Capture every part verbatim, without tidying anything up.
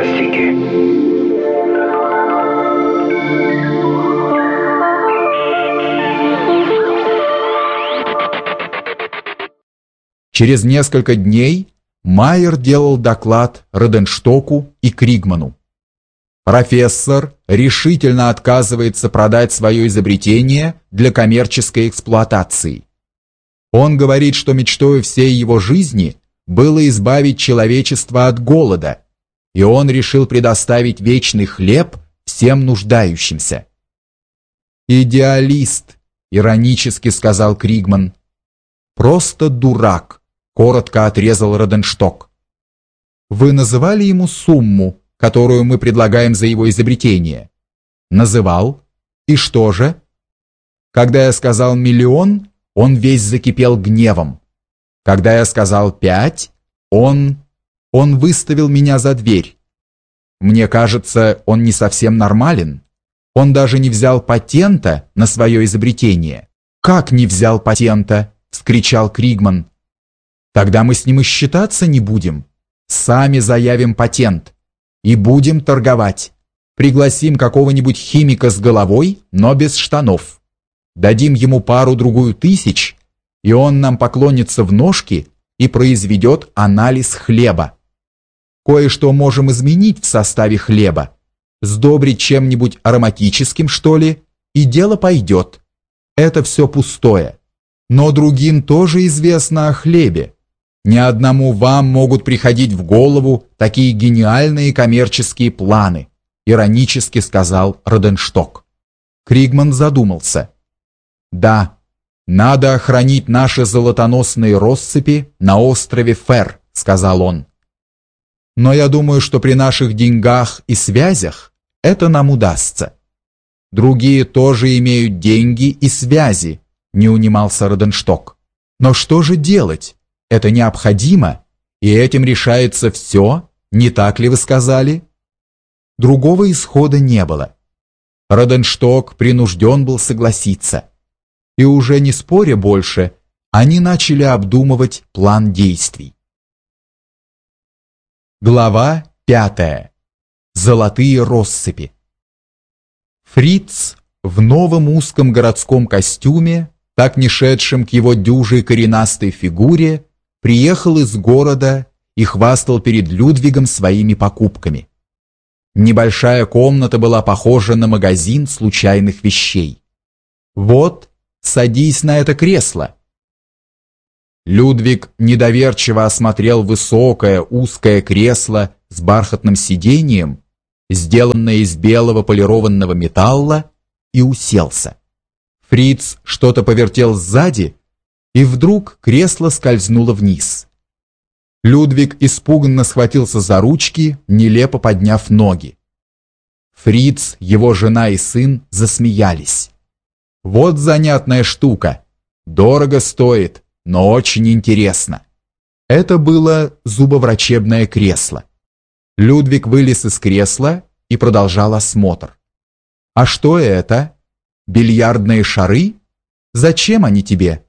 ужастики. Через несколько дней Майер делал доклад Роденштоку и Кригману. Профессор решительно отказывается продать свое изобретение для коммерческой эксплуатации. Он говорит, что мечтой всей его жизни было избавить человечество от голода, и он решил предоставить вечный хлеб всем нуждающимся. «Идеалист», — иронически сказал Кригман. «Просто дурак», — коротко отрезал Роденшток. «Вы называли ему сумму, которую мы предлагаем за его изобретение?» «Называл. И что же?» «Когда я сказал миллион, он весь закипел гневом. Когда я сказал пять, он... он выставил меня за дверь. Мне кажется, он не совсем нормален. Он даже не взял патента на свое изобретение». «Как не взял патента?» — вскричал Кригман. «Тогда мы с ним и считаться не будем. Сами заявим патент. И будем торговать. Пригласим какого-нибудь химика с головой, но без штанов. Дадим ему пару-другую тысяч, и он нам поклонится в ножки и произведет анализ хлеба. Кое-что можем изменить в составе хлеба, сдобрить чем-нибудь ароматическим, что ли, и дело пойдет. Это все пустое. Но другим тоже известно о хлебе. Ни одному вам могут приходить в голову такие гениальные коммерческие планы», иронически сказал Роденшток. Кригман задумался. «Да, надо охранить наши золотоносные россыпи на острове Фер», сказал он. «Но я думаю, что при наших деньгах и связях это нам удастся». «Другие тоже имеют деньги и связи», не унимался Роденшток. «Но что же делать? Это необходимо, и этим решается все, не так ли вы сказали?» Другого исхода не было. Роденшток принужден был согласиться. И уже не споря больше, они начали обдумывать план действий. Глава пятая. Золотые россыпи. Фриц в новом узком городском костюме, так не шедшем к его дюжей коренастой фигуре, приехал из города и хвастал перед Людвигом своими покупками. Небольшая комната была похожа на магазин случайных вещей. «Вот, садись на это кресло». Людвиг недоверчиво осмотрел высокое узкое кресло с бархатным сиденьем, сделанное из белого полированного металла, и уселся. Фриц что-то повертел сзади, и вдруг кресло скользнуло вниз. Людвиг испуганно схватился за ручки, нелепо подняв ноги. Фриц, его жена и сын засмеялись. «Вот занятная штука. Дорого стоит, но очень интересно». Это было зубоврачебное кресло. Людвиг вылез из кресла и продолжал осмотр. «А что это? Бильярдные шары? Зачем они тебе?»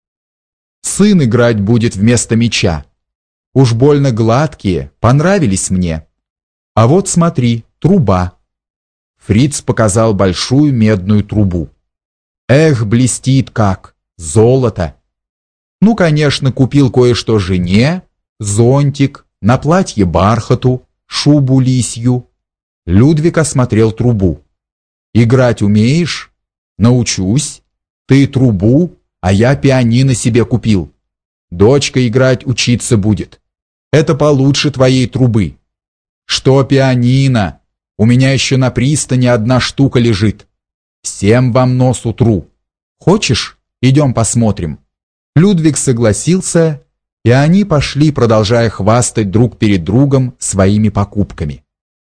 «Сын играть будет вместо мяча. Уж больно гладкие, понравились мне. А вот смотри, труба». Фриц показал большую медную трубу. «Эх, блестит как! Золото!» «Ну, конечно, купил кое-что жене, зонтик, на платье бархату, шубу лисью». Людвиг осмотрел трубу. «Играть умеешь?» «Научусь. Ты трубу, а я пианино себе купил. Дочка играть учиться будет. Это получше твоей трубы». «Что пианино? У меня еще на пристани одна штука лежит. Всем вам нос утру. Хочешь, идем посмотрим?» Людвиг согласился, и они пошли, продолжая хвастать друг перед другом своими покупками.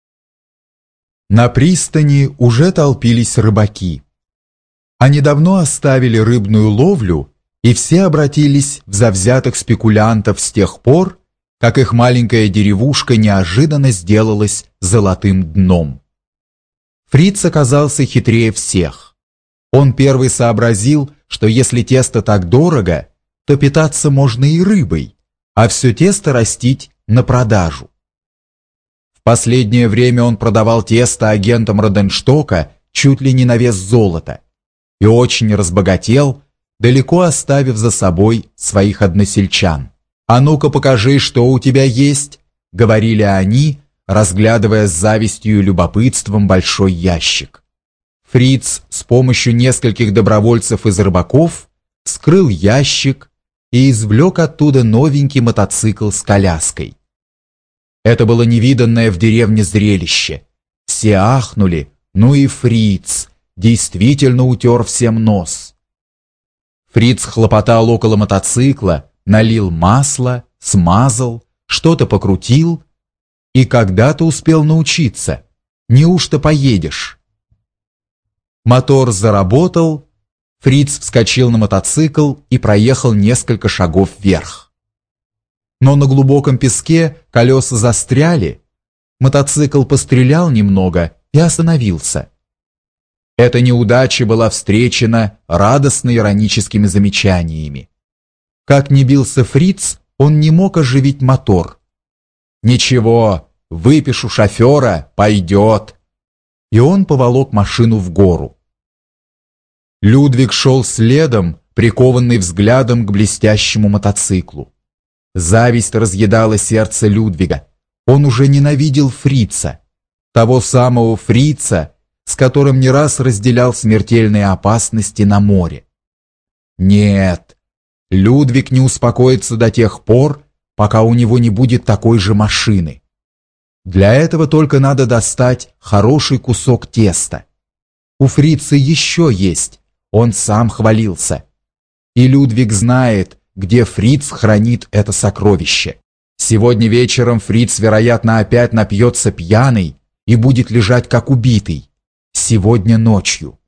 На пристани уже толпились рыбаки. Они давно оставили рыбную ловлю, и все обратились в завзятых спекулянтов с тех пор, как их маленькая деревушка неожиданно сделалась золотым дном. Фриц оказался хитрее всех. Он первый сообразил, что если тесто так дорого, то питаться можно и рыбой, а все тесто растить на продажу. Последнее время он продавал тесто агентам Роденштока чуть ли не на вес золота и очень разбогател, далеко оставив за собой своих односельчан. «А ну-ка покажи, что у тебя есть», — говорили они, разглядывая с завистью и любопытством большой ящик. Фриц с помощью нескольких добровольцев из рыбаков вскрыл ящик и извлек оттуда новенький мотоцикл с коляской. Это было невиданное в деревне зрелище. Все ахнули, ну и Фриц действительно утер всем нос. Фриц хлопотал около мотоцикла, налил масло, смазал, что-то покрутил и когда-то успел научиться. Неужто поедешь? Мотор заработал, Фриц вскочил на мотоцикл и проехал несколько шагов вверх. Но на глубоком песке колеса застряли, мотоцикл пострелял немного и остановился. Эта неудача была встречена радостно-ироническими замечаниями. Как ни бился Фриц, он не мог оживить мотор. «Ничего, выпишу шофера, пойдет». И он поволок машину в гору. Людвиг шел следом, прикованный взглядом к блестящему мотоциклу. Зависть разъедала сердце Людвига. Он уже ненавидел Фрица, того самого Фрица, с которым не раз разделял смертельные опасности на море. Нет, Людвиг не успокоится до тех пор, пока у него не будет такой же машины. Для этого только надо достать хороший кусок теста. У Фрица еще есть, он сам хвалился. И Людвиг знает, где Фриц хранит это сокровище. Сегодня вечером Фриц, вероятно, опять напьется пьяный и будет лежать как убитый. Сегодня ночью.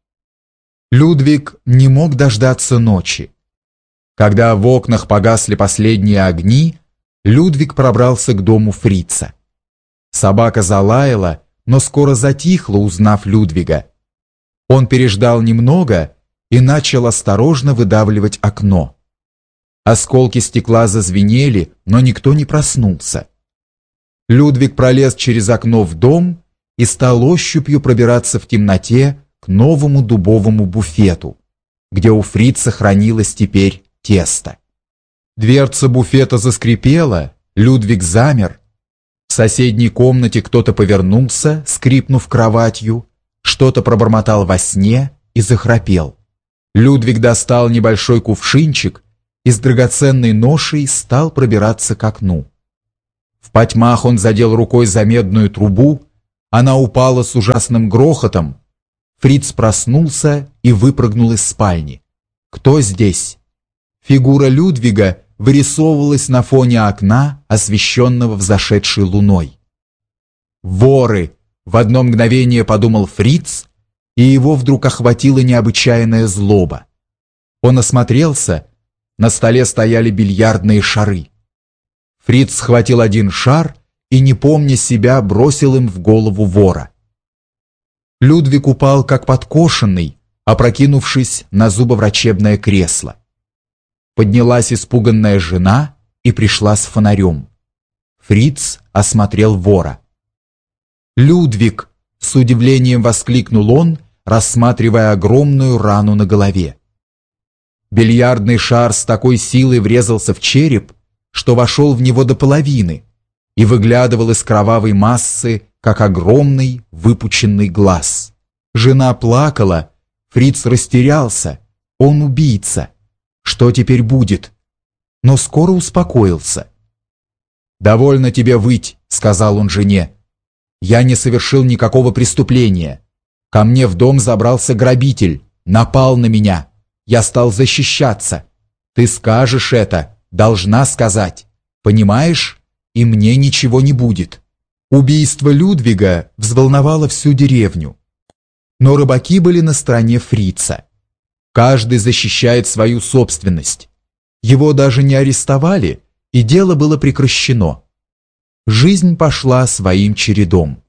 Людвиг не мог дождаться ночи. Когда в окнах погасли последние огни, Людвиг пробрался к дому Фрица. Собака залаяла, но скоро затихла, узнав Людвига. Он переждал немного и начал осторожно выдавливать окно. Осколки стекла зазвенели, но никто не проснулся. Людвиг пролез через окно в дом и стал ощупью пробираться в темноте к новому дубовому буфету, где у Фрица хранилось теперь тесто. Дверца буфета заскрипела, Людвиг замер. В соседней комнате кто-то повернулся, скрипнув кроватью, что-то пробормотал во сне и захрапел. Людвиг достал небольшой кувшинчик и с драгоценной ношей стал пробираться к окну. В потьмах он задел рукой за медную трубу, она упала с ужасным грохотом. Фриц проснулся и выпрыгнул из спальни. Кто здесь? Фигура Людвига вырисовывалась на фоне окна, освещенного взошедшей луной. «Воры!» — в одно мгновение подумал Фриц, и его вдруг охватила необычайная злоба. Он осмотрелся, на столе стояли бильярдные шары. Фриц схватил один шар и, не помня себя, бросил им в голову вора. Людвиг упал как подкошенный, опрокинувшись на зубоврачебное кресло. Поднялась испуганная жена и пришла с фонарем. Фриц осмотрел вора. «Людвиг!» — с удивлением воскликнул он, рассматривая огромную рану на голове. Бильярдный шар с такой силой врезался в череп, что вошел в него до половины и выглядывал из кровавой массы, как огромный выпученный глаз. Жена плакала, Фриц растерялся, он убийца. Что теперь будет? Но скоро успокоился. «Довольно тебе выть», — сказал он жене. «Я не совершил никакого преступления. Ко мне в дом забрался грабитель, напал на меня. Я стал защищаться. Ты скажешь это, должна сказать. Понимаешь? И мне ничего не будет». Убийство Людвига взволновало всю деревню. Но рыбаки были на стороне Фрица. Каждый защищает свою собственность. Его даже не арестовали, и дело было прекращено. Жизнь пошла своим чередом.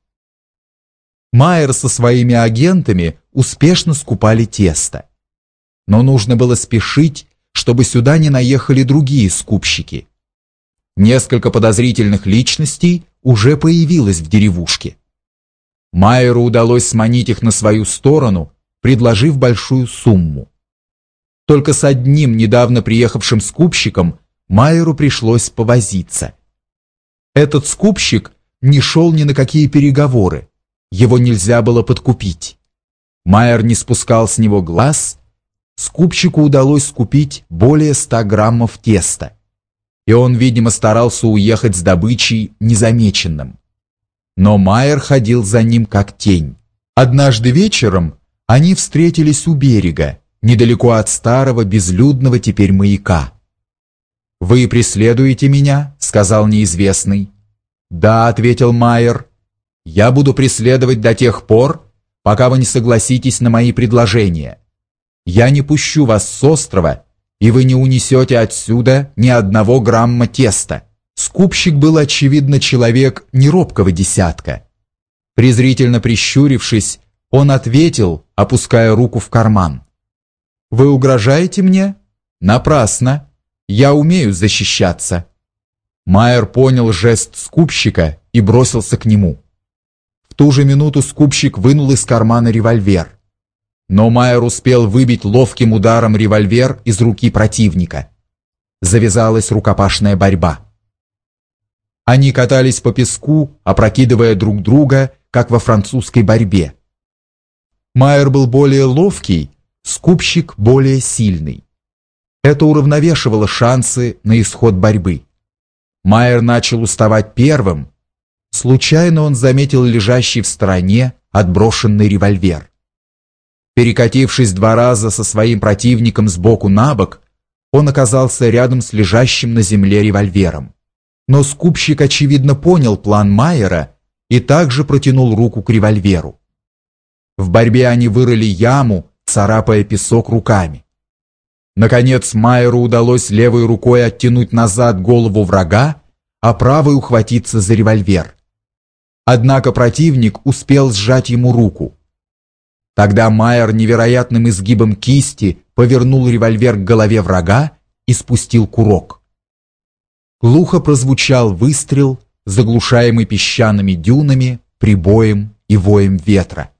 Майер со своими агентами успешно скупали тесто. Но нужно было спешить, чтобы сюда не наехали другие скупщики. Несколько подозрительных личностей уже появилась в деревушке. Майеру удалось сманить их на свою сторону, предложив большую сумму. Только с одним недавно приехавшим скупщиком Майеру пришлось повозиться. Этот скупщик не шел ни на какие переговоры, его нельзя было подкупить. Майер не спускал с него глаз, скупщику удалось скупить более ста граммов теста, и он, видимо, старался уехать с добычей незамеченным. Но Майер ходил за ним как тень. Однажды вечером они встретились у берега, недалеко от старого безлюдного теперь маяка. «Вы преследуете меня?» — сказал неизвестный. «Да», — ответил Майер, — «я буду преследовать до тех пор, пока вы не согласитесь на мои предложения. Я не пущу вас с острова, и вы не унесете отсюда ни одного грамма теста». Скупщик был, очевидно, человек неробкого десятка. Презрительно прищурившись, он ответил, опуская руку в карман: «Вы угрожаете мне? Напрасно. Я умею защищаться». Майер понял жест скупщика и бросился к нему. В ту же минуту скупщик вынул из кармана револьвер. Но Майер успел выбить ловким ударом револьвер из руки противника. Завязалась рукопашная борьба. Они катались по песку, опрокидывая друг друга, как во французской борьбе. Майер был более ловкий, скупщик более сильный. Это уравновешивало шансы на исход борьбы. Майер начал уставать первым. Случайно он заметил лежащий в стороне отброшенный револьвер. Перекатившись два раза со своим противником сбоку на бок, он оказался рядом с лежащим на земле револьвером. Но скупщик, очевидно, понял план Майера и также протянул руку к револьверу. В борьбе они вырыли яму, царапая песок руками. Наконец Майеру удалось левой рукой оттянуть назад голову врага, а правой ухватиться за револьвер. Однако противник успел сжать ему руку. Тогда Майер невероятным изгибом кисти повернул револьвер к голове врага и спустил курок. Глухо прозвучал выстрел, заглушаемый песчаными дюнами, прибоем и воем ветра.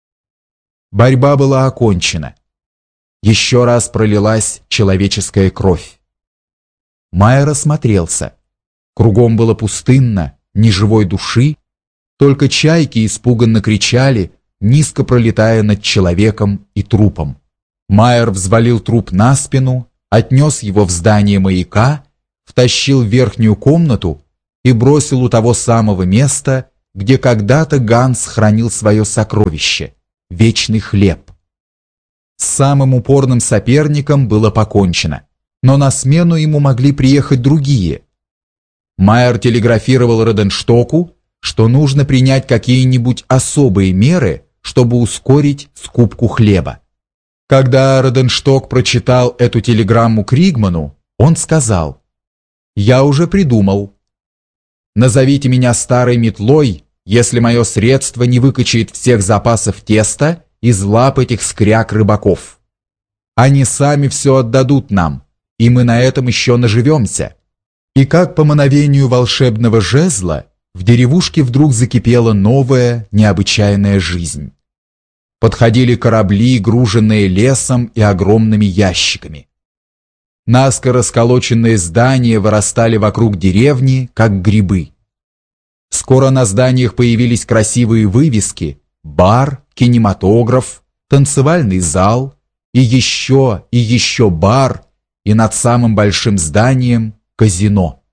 Борьба была окончена. Еще раз пролилась человеческая кровь. Майер осмотрелся. Кругом было пустынно, ни живой души, только чайки испуганно кричали, низко пролетая над человеком и трупом. Майер взвалил труп на спину, отнес его в здание маяка, втащил в верхнюю комнату и бросил у того самого места, где когда-то Ганс хранил свое сокровище – вечный хлеб. С самым упорным соперником было покончено, но на смену ему могли приехать другие. Майер телеграфировал Роденштоку, что нужно принять какие-нибудь особые меры, чтобы ускорить скупку хлеба. Когда Роденшток прочитал эту телеграмму Кригману, он сказал: «Я уже придумал. Назовите меня старой метлой, если мое средство не выкачает всех запасов теста из лап этих скряг рыбаков. Они сами все отдадут нам, и мы на этом еще наживемся». И как по мановению волшебного жезла в деревушке вдруг закипела новая, необычайная жизнь. Подходили корабли, груженные лесом и огромными ящиками. Наскоро сколоченные здания вырастали вокруг деревни, как грибы. Скоро на зданиях появились красивые вывески: бар, кинематограф, танцевальный зал, и еще, и еще бар, и над самым большим зданием казино.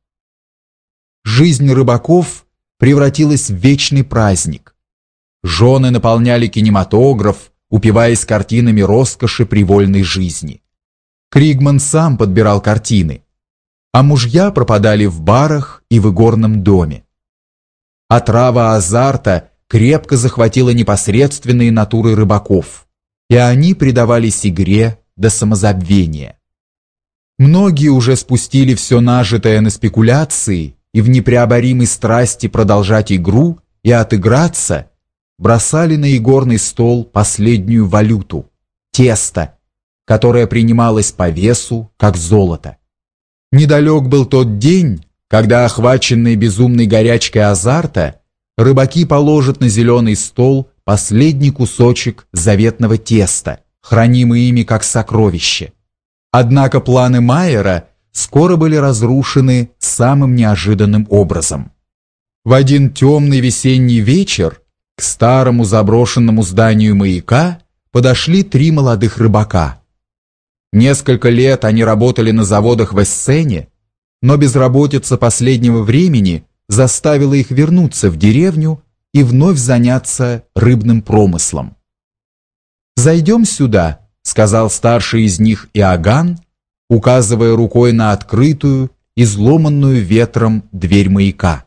Жизнь рыбаков превратилась в вечный праздник. Жены наполняли кинематограф, упиваясь картинами роскоши привольной жизни. Кригман сам подбирал картины, а мужья пропадали в барах и в игорном доме. Отрава азарта крепко захватила непосредственные натуры рыбаков, и они предавались игре до самозабвения. Многие уже спустили все нажитое на спекуляции и в непреоборимой страсти продолжать игру и отыграться бросали на игорный стол последнюю валюту – тесто, которое принималось по весу, как золото. Недалек был тот день, когда, охваченные безумной горячкой азарта, рыбаки положат на зеленый стол последний кусочек заветного теста, хранимый ими как сокровище. Однако планы Майера скоро были разрушены самым неожиданным образом. В один темный весенний вечер к старому заброшенному зданию маяка подошли три молодых рыбака. Несколько лет они работали на заводах в Эссене, но безработица последнего времени заставила их вернуться в деревню и вновь заняться рыбным промыслом. «Зайдем сюда», — сказал старший из них Иоганн, указывая рукой на открытую, изломанную ветром дверь маяка.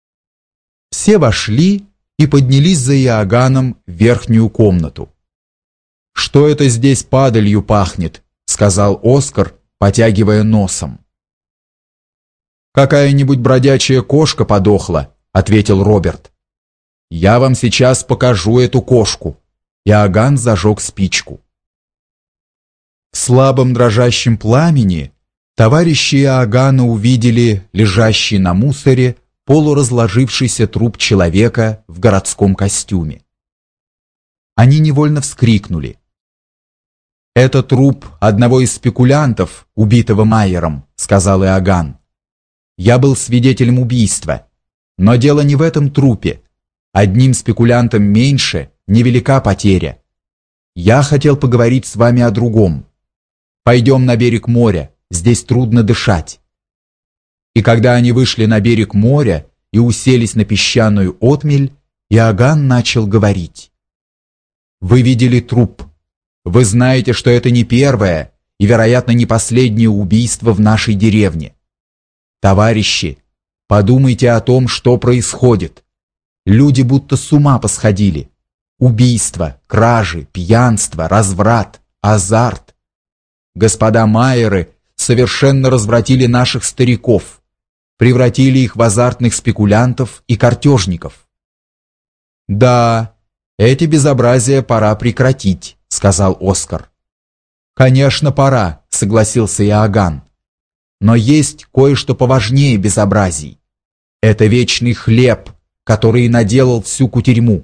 Все вошли и поднялись за Иоганном в верхнюю комнату. «Что это здесь падалью пахнет?» — сказал Оскар, потягивая носом. «Какая-нибудь бродячая кошка подохла», — ответил Роберт. «Я вам сейчас покажу эту кошку». Иоганн зажег спичку. В слабом дрожащем пламени товарищи Иоганна увидели лежащий на мусоре полуразложившийся труп человека в городском костюме. Они невольно вскрикнули. «Это труп одного из спекулянтов, убитого Майером», — сказал Иоганн. «Я был свидетелем убийства, но дело не в этом трупе. Одним спекулянтом меньше, невелика потеря. Я хотел поговорить с вами о другом. Пойдем на берег моря, здесь трудно дышать». И когда они вышли на берег моря и уселись на песчаную отмель, Иоганн начал говорить. «Вы видели труп. Вы знаете, что это не первое и, вероятно, не последнее убийство в нашей деревне. Товарищи, подумайте о том, что происходит. Люди будто с ума посходили. Убийства, кражи, пьянство, разврат, азарт. Господа Майеры совершенно развратили наших стариков, превратили их в азартных спекулянтов и картежников». «Да, эти безобразия пора прекратить», — сказал Оскар. «Конечно, пора», — согласился Иоганн. «Но есть кое-что поважнее безобразий. Это вечный хлеб, который наделал всю кутерьму.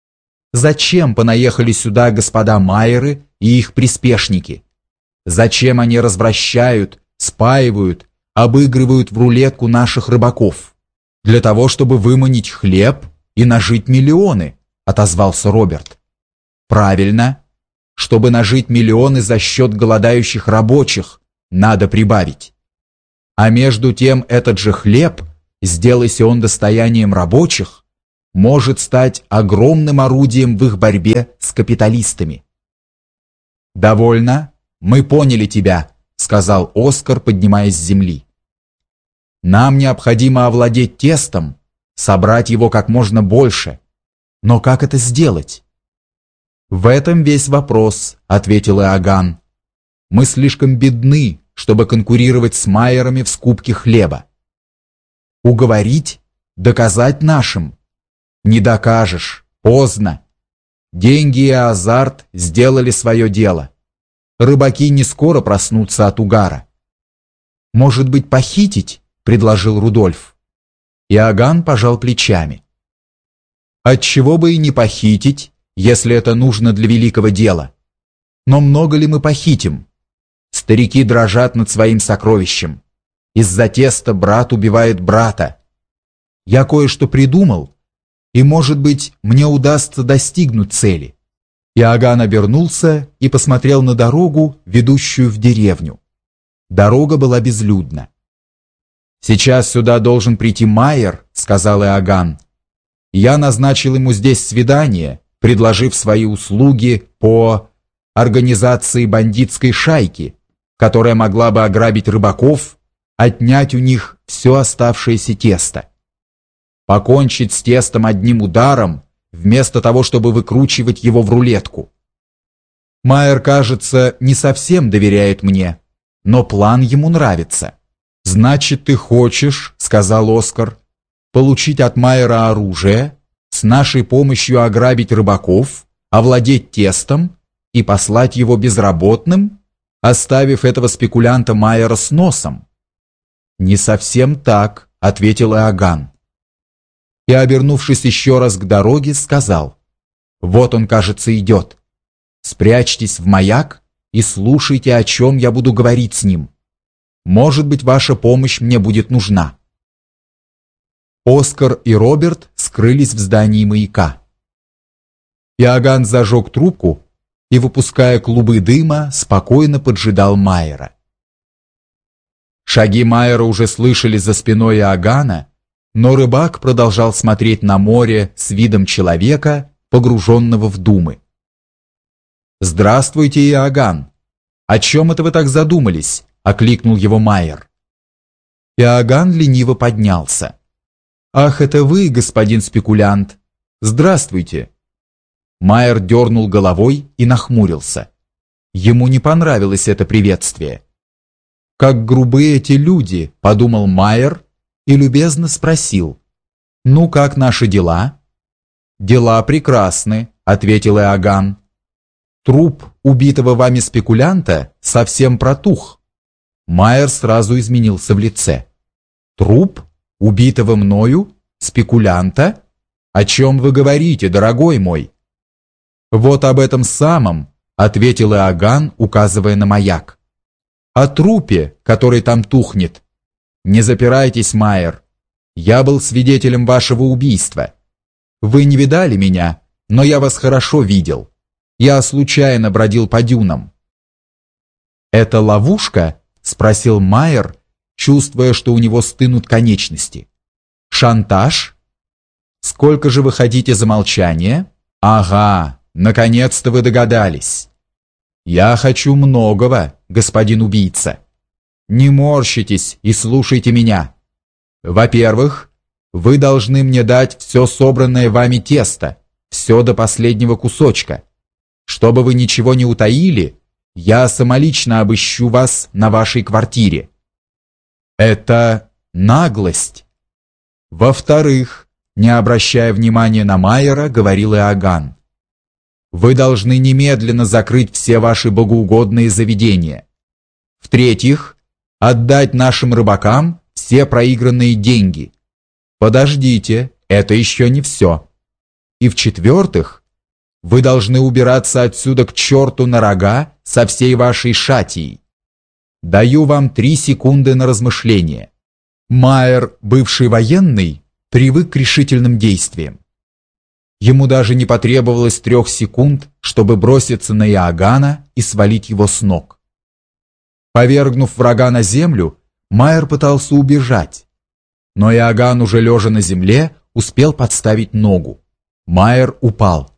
Зачем понаехали сюда господа Майеры и их приспешники? Зачем они развращают, спаивают, обыгрывают в рулетку наших рыбаков? Для того, чтобы выманить хлеб и нажить миллионы», — отозвался Роберт. «Правильно. Чтобы нажить миллионы за счет голодающих рабочих, надо прибавить. А между тем этот же хлеб, сделайся он достоянием рабочих, может стать огромным орудием в их борьбе с капиталистами». «Довольно. Мы поняли тебя», — сказал Оскар, поднимаясь с земли. «Нам необходимо овладеть тестом, собрать его как можно больше. Но как это сделать?» «В этом весь вопрос», — ответил Иоганн. «Мы слишком бедны, чтобы конкурировать с Майерами в скупке хлеба. Уговорить, доказать нашим? Не докажешь, поздно. Деньги и азарт сделали свое дело. Рыбаки не скоро проснутся от угара». «Может быть, похитить?» — предложил Рудольф. Иоганн пожал плечами. «Отчего бы и не похитить, если это нужно для великого дела? Но много ли мы похитим? Старики дрожат над своим сокровищем. Из-за теста брат убивает брата. Я кое-что придумал, и, может быть, мне удастся достигнуть цели». Иоганн обернулся и посмотрел на дорогу, ведущую в деревню. Дорога была безлюдна. «Сейчас сюда должен прийти Майер», — сказал Иоганн. «Я назначил ему здесь свидание, предложив свои услуги по организации бандитской шайки, которая могла бы ограбить рыбаков, отнять у них все оставшееся тесто. Покончить с тестом одним ударом, вместо того, чтобы выкручивать его в рулетку. Майер, кажется, не совсем доверяет мне, но план ему нравится». «Значит, ты хочешь, — сказал Оскар, — получить от Майера оружие, с нашей помощью ограбить рыбаков, овладеть тестом и послать его безработным, оставив этого спекулянта Майера с носом?» «Не совсем так, — ответил Иоганн. И, обернувшись еще раз к дороге, сказал: «Вот он, кажется, идет. Спрячьтесь в маяк и слушайте, о чем я буду говорить с ним. Может быть, ваша помощь мне будет нужна». Оскар и Роберт скрылись в здании маяка. Иоганн зажег трубку и, выпуская клубы дыма, спокойно поджидал Майера. Шаги Майера уже слышались за спиной Иоганна, но рыбак продолжал смотреть на море с видом человека, погруженного в думы. «Здравствуйте, Иоганн! О чем это вы так задумались?» — окликнул его Майер. Иоганн лениво поднялся. «Ах, это вы, господин спекулянт! Здравствуйте!» Майер дернул головой и нахмурился. Ему не понравилось это приветствие. «Как грубы эти люди», — подумал Майер и любезно спросил: «Ну, как наши дела?» «Дела прекрасны», — ответил Иоганн. «Труп убитого вами спекулянта совсем протух». Майер сразу изменился в лице. «Труп? Убитого мною? Спекулянта? О чем вы говорите, дорогой мой?» «Вот об этом самом», — ответил Иоганн, указывая на маяк. «О трупе, который там тухнет. Не запирайтесь, Майер. Я был свидетелем вашего убийства. Вы не видали меня, но я вас хорошо видел. Я случайно бродил по дюнам». «Это ловушка?» — спросил Майер, чувствуя, что у него стынут конечности. «Шантаж? Сколько же вы хотите за молчание?» «Ага, наконец-то вы догадались. Я хочу многого, господин убийца. Не морщитесь и слушайте меня. Во-первых, вы должны мне дать все собранное вами тесто, все до последнего кусочка. Чтобы вы ничего не утаили, я самолично обыщу вас на вашей квартире». «Это наглость». «Во-вторых», не обращая внимания на Майера, говорил Иоганн, «вы должны немедленно закрыть все ваши богоугодные заведения. В-третьих, отдать нашим рыбакам все проигранные деньги. Подождите, это еще не все. И в-четвертых, вы должны убираться отсюда к черту на рога со всей вашей шатией. Даю вам три секунды на размышление». Майер, бывший военный, привык к решительным действиям. Ему даже не потребовалось трех секунд, чтобы броситься на Иоганна и свалить его с ног. Повергнув врага на землю, Майер пытался убежать, но Иоганн, уже лежа на земле, успел подставить ногу. Майер упал.